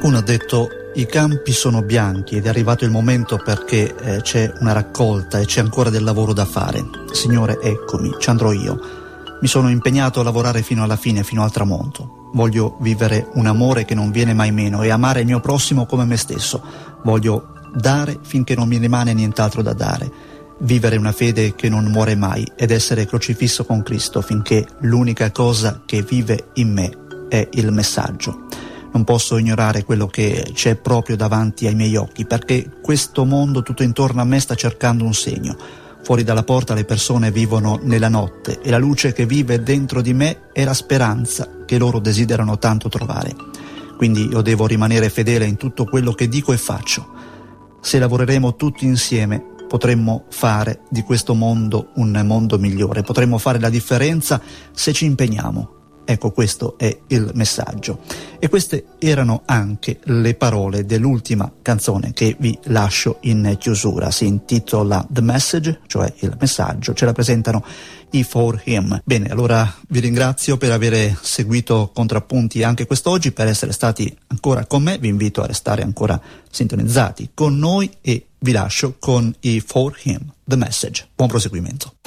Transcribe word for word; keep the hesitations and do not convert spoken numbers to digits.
Qualcuno ha detto i campi sono bianchi ed è arrivato il momento perché eh, c'è una raccolta e c'è ancora del lavoro da fare. Signore, eccomi, ci andrò io. Mi sono impegnato a lavorare fino alla fine, fino al tramonto. Voglio vivere un amore che non viene mai meno e amare il mio prossimo come me stesso. Voglio dare finché non mi rimane nient'altro da dare. Vivere una fede che non muore mai ed essere crocifisso con Cristo finché l'unica cosa che vive in me è il messaggio. Non posso ignorare quello che c'è proprio davanti ai miei occhi, perché questo mondo tutto intorno a me sta cercando un segno. Fuori dalla porta le persone vivono nella notte e la luce che vive dentro di me è la speranza che loro desiderano tanto trovare. Quindi io devo rimanere fedele in tutto quello che dico e faccio. Se lavoreremo tutti insieme potremmo fare di questo mondo un mondo migliore, potremmo fare la differenza se ci impegniamo. Ecco, questo è il messaggio. E queste erano anche le parole dell'ultima canzone che vi lascio in chiusura. Si intitola The Message, cioè il messaggio. Ce la presentano i For Him. Bene, allora vi ringrazio per aver seguito Contrappunti anche quest'oggi, per essere stati ancora con me. Vi invito a restare ancora sintonizzati con noi e vi lascio con i For Him, The Message. Buon proseguimento.